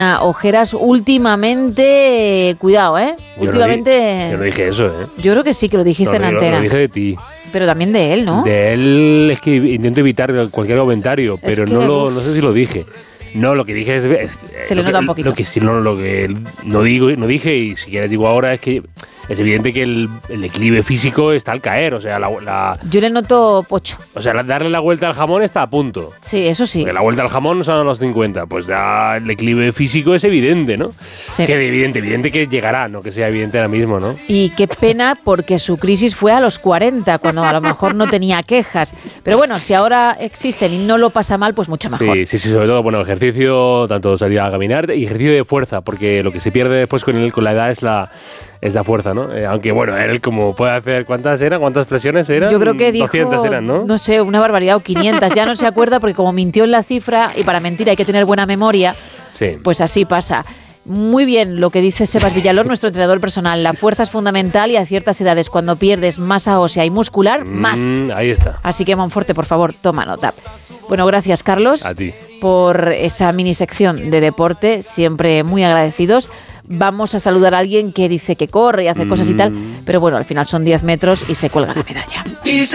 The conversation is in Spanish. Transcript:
ojeras últimamente. Cuidado, ¿eh? Últimamente. Yo no dije eso, ¿eh? Yo creo que sí que lo dijiste en antena. Lo dije de ti. Pero también de él, ¿no? De él es que intento evitar cualquier comentario, pero no sé si lo dije. No, lo que dije es se le nota un poquito. Lo que no dije, y si quieres digo ahora, es que es evidente que el equilibrio físico está al caer, o sea, yo le noto pocho. O sea, darle la vuelta al jamón está a punto. Sí, eso sí. Porque la vuelta al jamón son a los 50, pues ya el equilibrio físico es evidente, ¿no? Sí. Que evidente que llegará, no que sea evidente ahora mismo, ¿no? Y qué pena, porque su crisis fue a los 40, cuando a lo mejor no tenía quejas. Pero bueno, si ahora existen y no lo pasa mal, pues mucho mejor. Sí, sobre todo, bueno, ejercicio, tanto salir a caminar y ejercicio de fuerza, porque lo que se pierde después con la edad es la fuerza, ¿no? Aunque bueno, él como puede hacer, ¿cuántas presiones eran? Yo creo que dijo, 200 eran, ¿no? No sé, una barbaridad, o 500, ya no se acuerda, porque como mintió en la cifra, y para mentir hay que tener buena memoria, sí. Pues así pasa. Muy bien lo que dice Sebas Villalón, nuestro entrenador personal. La fuerza es fundamental y a ciertas edades, cuando pierdes masa ósea y muscular, más. Ahí está. Así que, Monforte, por favor, toma nota. Bueno, gracias, Carlos. A ti. Por esa mini sección de deporte, siempre muy agradecidos. Vamos a saludar a alguien que dice que corre y hace cosas y tal, pero bueno, al final son 10 metros y se cuelga la medalla.